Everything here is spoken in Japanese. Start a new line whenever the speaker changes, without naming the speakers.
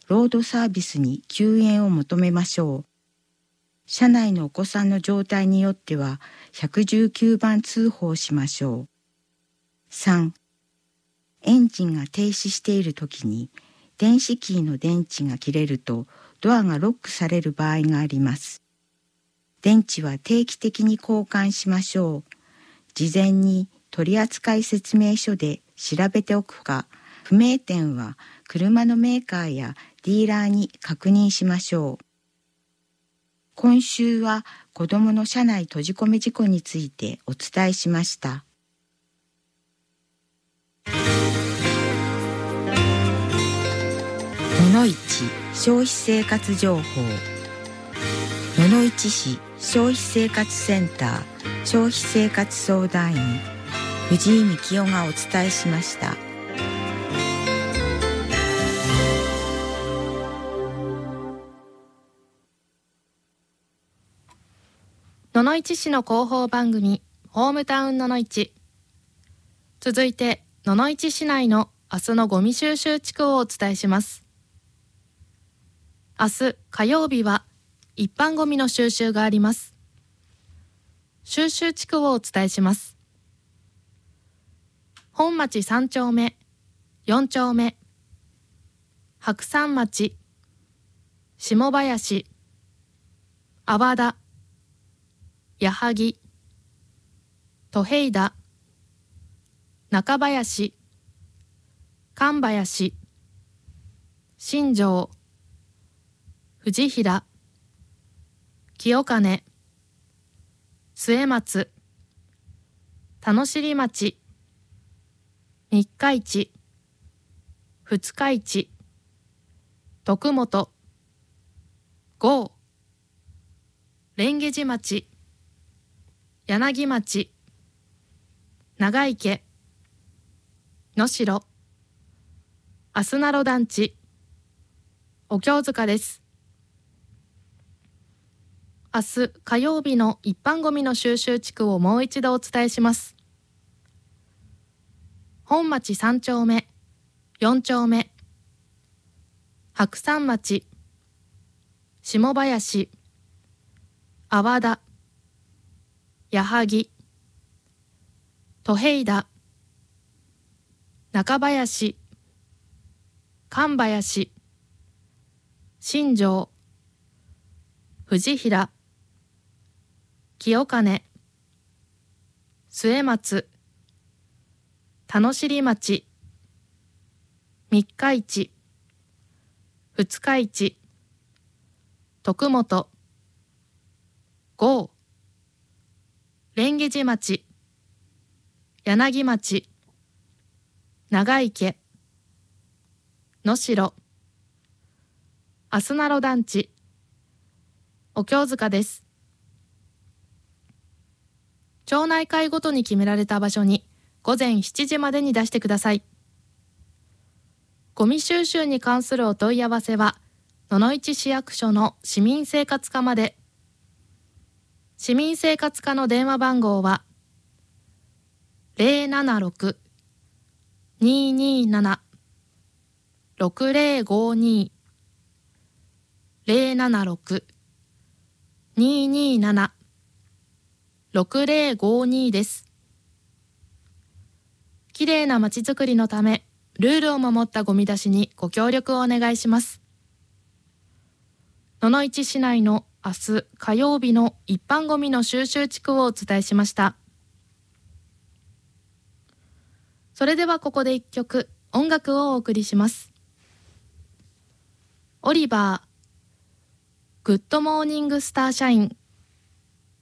ロードサービスに救援を求めましょう。車内のお子さんの状態によっては119番通報しましょう。3、エンジンが停止しているときに電子キーの電池が切れるとドアがロックされる場合があります。電池は定期的に交換しましょう。事前に取扱説明書で調べておくか、不明点は車のメーカーやディーラーに確認しましょう。今週は子どもの車内閉じ込め事故についてお伝えしました。野々市消費生活情報。野々市市消費生活センター消費生活相談員藤井幹夫がお伝えしました。
野々市市の広報番組ホームタウン野々市。続いて野々市市内の明日のゴミ収集地区をお伝えします。明日火曜日は一般ゴミの収集があります。収集地区をお伝えします。本町3丁目、4丁目、白山町、下林、阿波田、矢作、戸平田、中林、神林、新庄、藤平、清金、末松、田野尻町、三日市、二日市、徳本、郷、蓮華寺町、柳町、長池、能代、あすなろ団地、お経塚です。明日火曜日の一般ゴミの収集地区をもう一度お伝えします。本町3丁目、4丁目、白山町、下林、阿波田、矢作、戸平田、中林、神林、新庄、藤平、清金、末松、田野尻町、三日市、二日市、徳本、郷、蓮華寺町、柳町、長池、能代、あすなろ団地、お経塚です。町内会ごとに決められた場所に午前7時までに出してください。ゴミ収集に関するお問い合わせは野々市市役所の市民生活課まで。市民生活課の電話番号は 076-227-6052 076-227-6052 です。きれいなまちづくりのため、ルールを守ったゴミ出しにご協力をお願いします。野々市市内の明日火曜日の一般ゴミの収集地区をお伝えしました。それではここで一曲音楽をお送りします。オリバー、グッドモーニングスターシャイン。